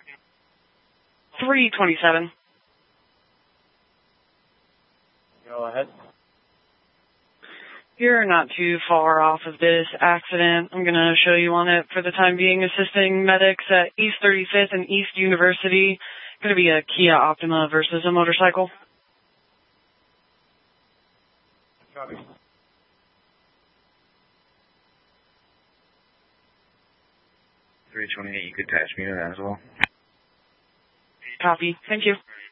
327. Go ahead. You're not too far off of this accident. I'm going to show you on it for the time being, assisting medics at East 35th and East University. Going to be a Kia Optima versus a motorcycle. Copy. 328, you could attach me to that as well. Copy. Thank you.